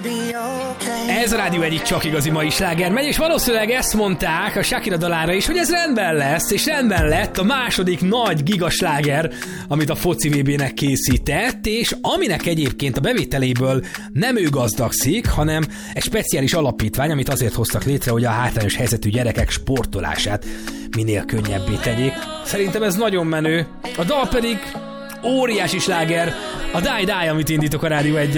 Ez a Rádió egyik csak igazi mai sláger megy, és valószínűleg ezt mondták a Shakira dalára is, hogy ez rendben lesz, és rendben lett a második nagy gigasláger, amit a foci VB-nek készített, és aminek egyébként a bevételéből nem ő gazdagszik, hanem egy speciális alapítvány, amit azért hoztak létre, hogy a hátrányos helyzetű gyerekek sportolását minél könnyebbé tegyék. Szerintem ez nagyon menő. A dal pedig óriási sláger, a Die Die, amit indítok a Rádió 1